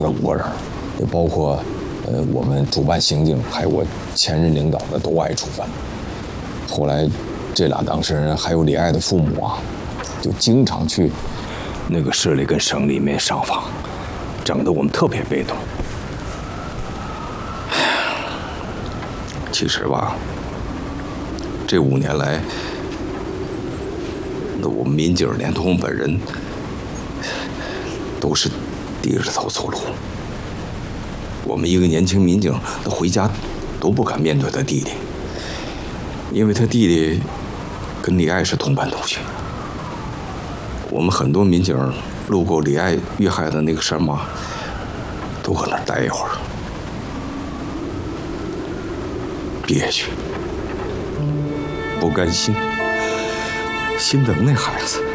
国人，也包括我们主办刑警还有我前任领导的都挨处分。后来这俩当事人还有李艾的父母啊，就经常去那个市里跟省里面上访，整得我们特别被动。其实吧，这5年来，那我们民警连同本人都是低着头走路。我们一个年轻民警，他回家都不敢面对他弟弟，因为他弟弟跟李艾是同班同学。我们很多民警路过李艾遇害的那个山嘛，都搁那儿待一会儿，憋屈，不甘心，心疼那孩子。